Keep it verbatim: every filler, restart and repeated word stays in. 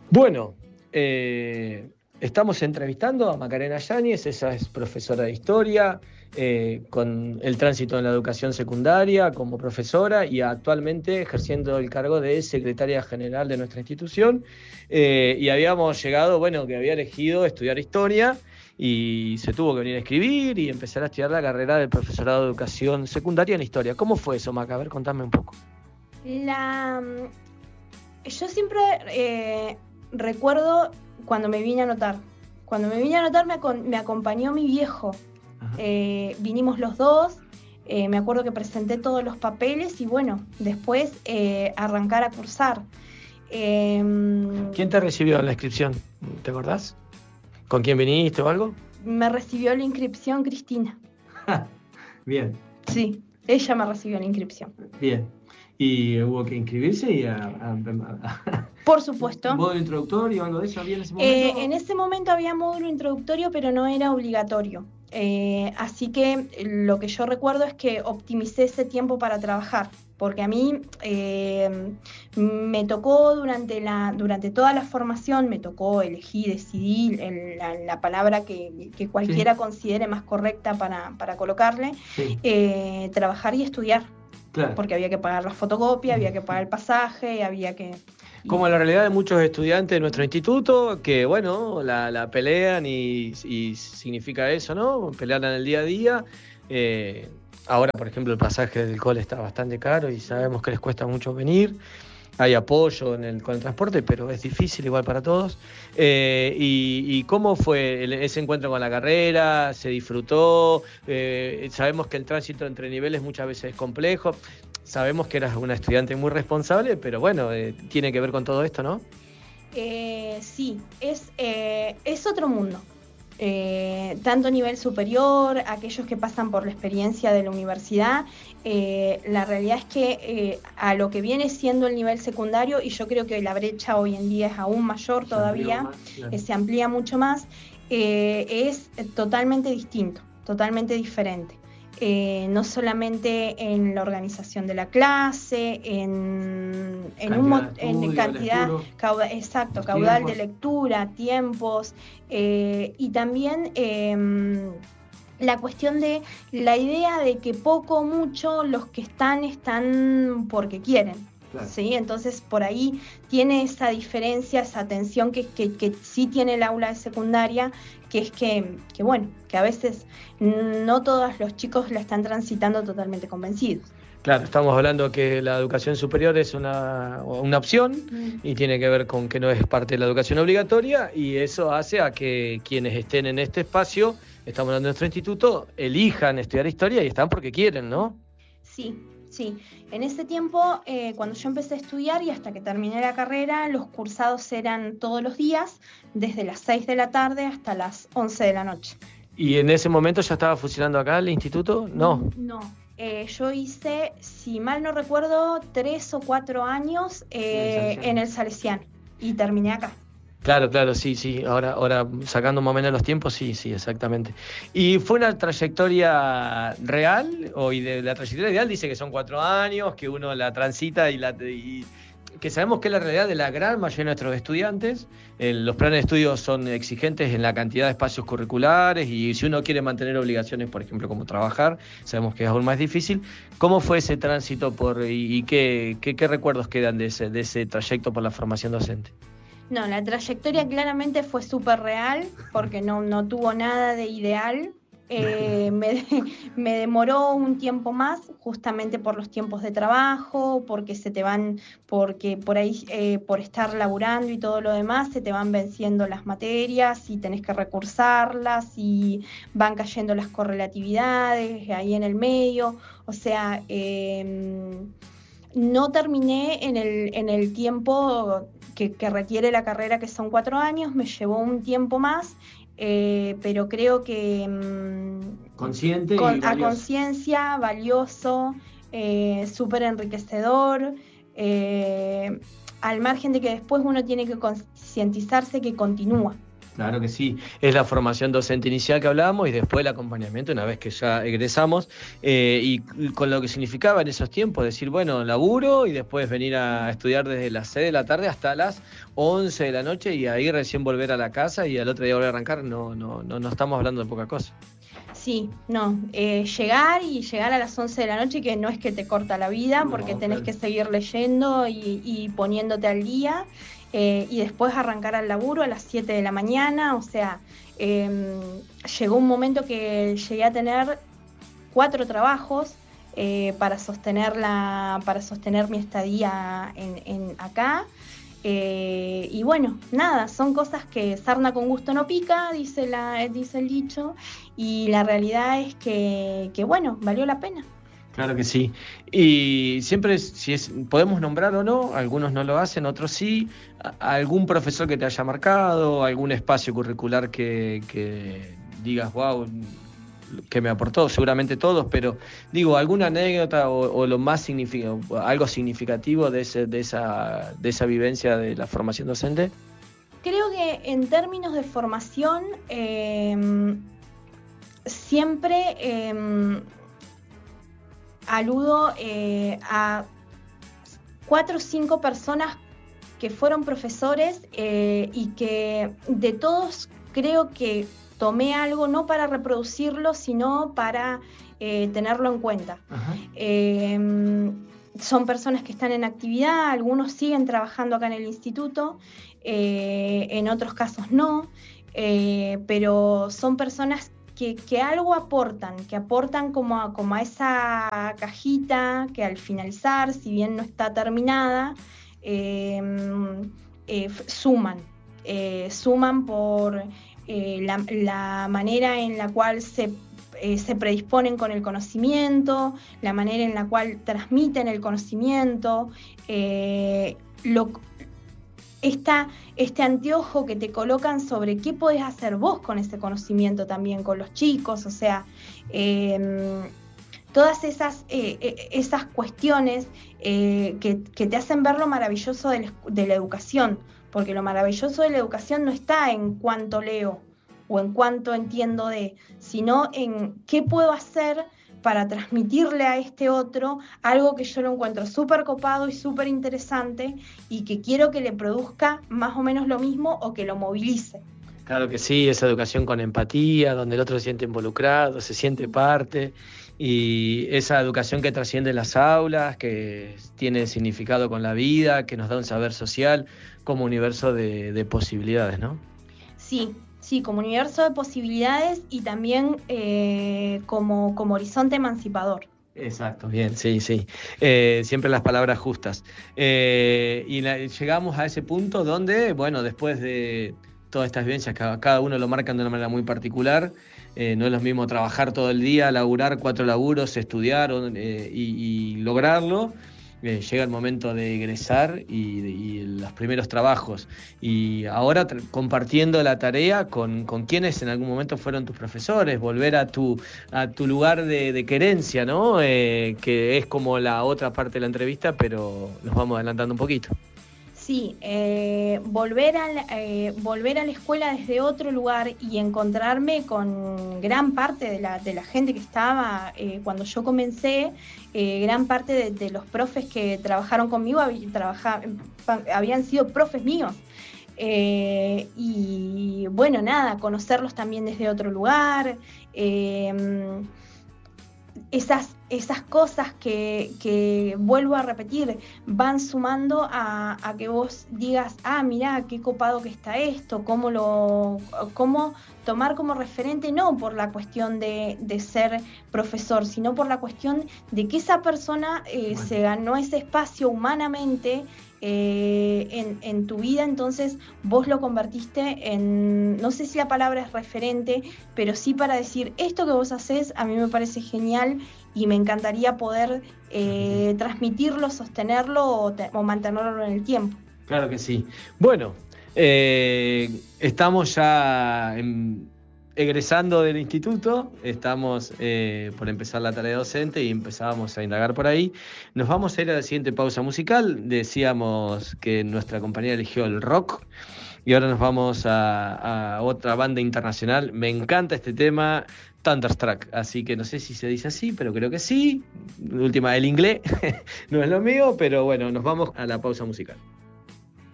Bueno, eh, estamos entrevistando a Macarena Yáñez, ella es profesora de historia, eh, con el tránsito en la educación secundaria como profesora y actualmente ejerciendo el cargo de secretaria general de nuestra institución. Eh, y habíamos llegado, bueno, que había elegido estudiar historia y se tuvo que venir a escribir y empezar a estudiar la carrera del profesorado de educación secundaria en historia. ¿Cómo fue eso, Maca? A ver, contame un poco. La... Yo siempre eh, recuerdo cuando me vine a anotar. Cuando me vine a anotar me, acon- me acompañó mi viejo. Eh, vinimos los dos, eh, me acuerdo que presenté todos los papeles y bueno, después eh, arrancar a cursar. Eh, ¿Quién te recibió en la inscripción? ¿Te acordás? ¿Con quién viniste o algo? Me recibió la inscripción Cristina. Bien. Sí, ella me recibió la inscripción. Bien. ¿Y hubo que inscribirse y a, a, a... Por supuesto. ¿Un módulo introductorio o algo de eso había en ese momento? Eh, en ese momento había módulo introductorio, pero no era obligatorio. Eh, así que lo que yo recuerdo es que optimicé ese tiempo para trabajar, porque a mí eh, me tocó durante, la, durante toda la formación, me tocó elegir, decidir el, la, la palabra que, que cualquiera sí. considere más correcta para, para colocarle, sí. eh, trabajar y estudiar. Claro. Porque había que pagar la fotocopia, había que pagar el pasaje, había que... Como la realidad de muchos estudiantes de nuestro instituto, que bueno, la, la pelean y, y significa eso, ¿no? Pelean en el día a día. Eh, ahora, por ejemplo, el pasaje del cole está bastante caro y sabemos que les cuesta mucho venir. Hay apoyo en el, con el transporte, pero es difícil igual para todos. Eh, y, ¿Y cómo fue el, ese encuentro con la carrera? ¿Se disfrutó? Eh, sabemos que el tránsito entre niveles muchas veces es complejo. Sabemos que eras una estudiante muy responsable, pero bueno, eh, tiene que ver con todo esto, ¿no? Eh, sí, es, eh, es otro mundo. Eh, tanto nivel superior, aquellos que pasan por la experiencia de la universidad, eh, la realidad es que eh, a lo que viene siendo el nivel secundario, y yo creo que la brecha hoy en día es aún mayor todavía, más, claro. eh, se amplía mucho más, eh, es totalmente distinto, totalmente diferente. Eh, no solamente en la organización de la clase, en, en, cantidad, un, estudio, en cantidad, cauda, exacto, caudal tiempos. de lectura, tiempos, eh, y también eh, la cuestión de la idea de que poco o mucho los que están, están porque quieren. Claro. ¿Sí? Entonces por ahí tiene esa diferencia, esa tensión que, que, que sí tiene el aula de secundaria, que es que, que bueno, que a veces no todos los chicos la están transitando totalmente convencidos. Claro, estamos hablando que la educación superior es una, una opción mm. y tiene que ver con que no es parte de la educación obligatoria, y eso hace a que quienes estén en este espacio, estamos hablando de nuestro instituto, elijan estudiar historia y están porque quieren, ¿no? Sí. Sí, en ese tiempo, eh, cuando yo empecé a estudiar y hasta que terminé la carrera, los cursados eran todos los días, desde las seis de la tarde hasta las once de la noche. ¿Y en ese momento ya estaba funcionando acá el instituto? No. No, eh, yo hice, si mal no recuerdo, tres o cuatro años eh, en el Salesiano y terminé acá. Claro, claro, sí, sí. Ahora, ahora sacando más o menos los tiempos, sí, sí, exactamente. ¿Y fue una trayectoria real? O y de la trayectoria ideal dice que son cuatro años, que uno la transita y, la, y que sabemos que es la realidad de la gran mayoría de nuestros estudiantes. Eh, los planes de estudio son exigentes en la cantidad de espacios curriculares y si uno quiere mantener obligaciones, por ejemplo, como trabajar, sabemos que es aún más difícil. ¿Cómo fue ese tránsito por y, y qué, qué, qué recuerdos quedan de ese, de ese trayecto por la formación docente? No, la trayectoria claramente fue súper real, porque no, no tuvo nada de ideal. Eh, me, me demoró un tiempo más, justamente por los tiempos de trabajo, porque se te van, porque por ahí, eh, por estar laburando y todo lo demás, se te van venciendo las materias y tenés que recursarlas y van cayendo las correlatividades ahí en el medio. O sea, eh, no terminé en el, en el tiempo que, que requiere la carrera, que son cuatro años, me llevó un tiempo más, eh, pero creo que mmm, consciente con, y a conciencia, valioso, eh, súper enriquecedor, eh, al margen de que después uno tiene que concientizarse que continúa. Claro que sí, es la formación docente inicial que hablábamos y después el acompañamiento una vez que ya egresamos eh, y, y con lo que significaba en esos tiempos, decir, bueno, laburo y después venir a estudiar desde las seis de la tarde hasta las once de la noche y ahí recién volver a la casa y al otro día volver a arrancar, no, no, no, no estamos hablando de poca cosa. Sí, no, eh, llegar y llegar a las once de la noche, que no es que te corta la vida, No, porque tenés claro. que seguir leyendo y, y poniéndote al día, eh, y después arrancar al laburo a las siete de la mañana, o sea, eh, llegó un momento que llegué a tener cuatro trabajos eh, para, sostener la, para sostener mi estadía en, en acá. Eh, y bueno, nada, son cosas que sarna con gusto no pica, dice, la, dice el dicho, y la realidad es que, que, bueno, valió la pena. Claro que sí. Y siempre, si es, podemos nombrar o no, algunos no lo hacen, otros sí, a, algún profesor que te haya marcado, algún espacio curricular que, que digas, wow, que me aportó, seguramente todos, pero digo, alguna anécdota o, o lo más significativo, algo significativo de, ese, de, esa, de esa vivencia de la formación docente. Creo que en términos de formación, eh, siempre eh, aludo eh, a cuatro o cinco personas que fueron profesores eh, y que de todos creo que tomé algo no para reproducirlo, sino para eh, tenerlo en cuenta. Eh, son personas que están en actividad, algunos siguen trabajando acá en el instituto, eh, en otros casos no, eh, pero son personas que, que algo aportan, que aportan como a, como a esa cajita que al finalizar, si bien no está terminada, eh, eh, suman, eh, suman por... Eh, la, la manera en la cual se, eh, se predisponen con el conocimiento, la manera en la cual transmiten el conocimiento, eh, lo, esta, este anteojo que te colocan sobre qué podés hacer vos con ese conocimiento también con los chicos, o sea, eh, todas esas, eh, esas cuestiones eh, que, que te hacen ver lo maravilloso de la, de la educación. Porque lo maravilloso de la educación no está en cuánto leo o en cuánto entiendo de, sino en qué puedo hacer para transmitirle a este otro algo que yo lo encuentro súper copado y súper interesante y que quiero que le produzca más o menos lo mismo o que lo movilice. Claro que sí, esa educación con empatía, donde el otro se siente involucrado, se siente parte, y esa educación que trasciende las aulas, que tiene significado con la vida, que nos da un saber social como universo de, de posibilidades, ¿no? Sí, sí, como universo de posibilidades y también eh, como, como horizonte emancipador. Exacto, bien, sí, sí. Eh, siempre las palabras justas. Eh, y la, llegamos a ese punto donde, bueno, después de todas estas vivencias que a cada uno lo marcan de una manera muy particular, eh, no es lo mismo trabajar todo el día, laburar cuatro laburos, estudiar eh, y, y lograrlo. Eh, llega el momento de egresar y, y los primeros trabajos. Y ahora tra- compartiendo la tarea con, con quienes en algún momento fueron tus profesores, volver a tu, a tu lugar de, de querencia, ¿no? Eh, que es como la otra parte de la entrevista, pero nos vamos adelantando un poquito. Sí, eh, volver, a la, eh, volver a la escuela desde otro lugar y encontrarme con gran parte de la, de la gente que estaba eh, cuando yo comencé, eh, gran parte de, de los profes que trabajaron conmigo hab- trabaja, habían sido profes míos. Eh, y bueno, nada, conocerlos también desde otro lugar. Eh, Esas, esas cosas que, que, vuelvo a repetir, van sumando a, a que vos digas, ah, mirá, qué copado que está esto, cómo, lo, cómo tomar como referente, no por la cuestión de, de ser profesor, sino por la cuestión de que esa persona eh, bueno. se ganó ese espacio humanamente eh, en, en tu vida, entonces vos lo convertiste en, no sé si la palabra es referente, pero sí para decir, esto que vos hacés a mí me parece genial y me encantaría poder eh, transmitirlo, sostenerlo o, te, o mantenerlo en el tiempo. Claro que sí. Bueno, eh, estamos ya en, egresando del instituto, estamos eh, por empezar la tarea docente y empezábamos a indagar por ahí. Nos vamos a ir a la siguiente pausa musical. Decíamos que nuestra compañera eligió el rock. Y ahora nos vamos a, a otra banda internacional. Me encanta este tema, Thunderstruck. Así que no sé si se dice así, pero creo que sí. Última, el inglés no es lo mío, pero bueno, nos vamos a la pausa musical.